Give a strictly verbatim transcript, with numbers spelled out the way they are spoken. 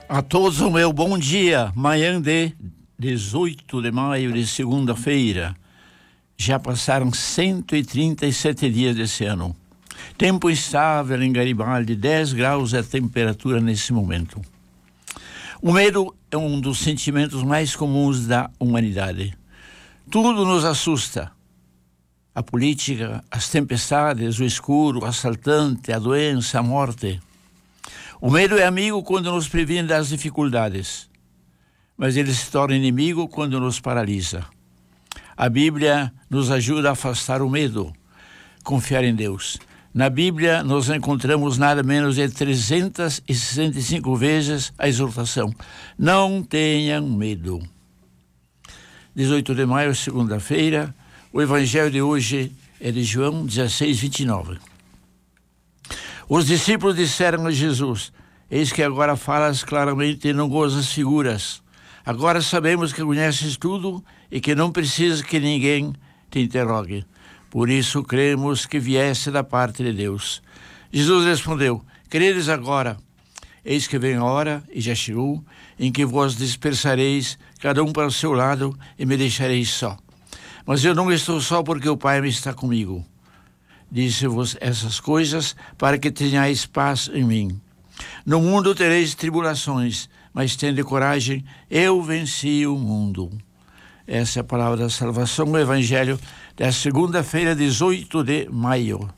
A todos o meu bom dia, manhã de dezoito de maio de segunda-feira. Já passaram cento e trinta e sete dias desse ano. Tempo estável em Garibaldi, dez graus é a temperatura nesse momento. O medo é um dos sentimentos mais comuns da humanidade. Tudo nos assusta. A política, as tempestades, o escuro, o assaltante, a doença, a morte. O medo é amigo quando nos previne das dificuldades, mas ele se torna inimigo quando nos paralisa. A Bíblia nos ajuda a afastar o medo, confiar em Deus. Na Bíblia nós encontramos nada menos de trezentas e sessenta e cinco vezes a exortação: não tenham medo. dezoito de maio, segunda-feira, o evangelho de hoje é de João dezesseis, vinte e nove. Os discípulos disseram a Jesus: eis que agora falas claramente e não gozas figuras. Agora sabemos que conheces tudo e que não precisas que ninguém te interrogue. Por isso cremos que vieste da parte de Deus. Jesus respondeu: credes agora? Eis que vem a hora, e já chegou, em que vós dispersareis, cada um para o seu lado, e me deixareis só. Mas eu não estou só, porque o Pai me está comigo. Disse-vos essas coisas para que tenhais paz em mim. No mundo tereis tribulações, mas tende coragem, eu venci o mundo. Essa é a palavra da salvação, o evangelho da segunda-feira, dezoito de maio.